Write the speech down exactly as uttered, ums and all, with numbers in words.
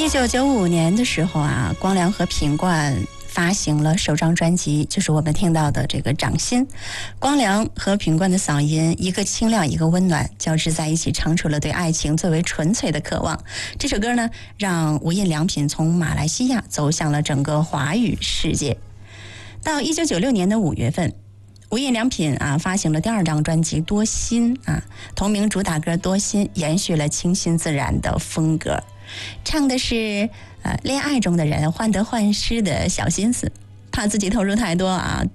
九九五年的时候啊，光良和品冠发行了首张专辑，就是我们听到的这个《掌心》。光良和品冠的嗓音，一个清亮，一个温暖，交织在一起，唱出了对爱情最为纯粹的渴望。这首歌呢，让无印良品从马来西亚走向了整个华语世界。到一九九六年的五月份，无印良品啊发行了第二张专辑《多心》啊，同名主打歌《多心》延续了清新自然的风格，唱的是呃恋爱中的人患得患失的小心思，怕自己投入太多啊，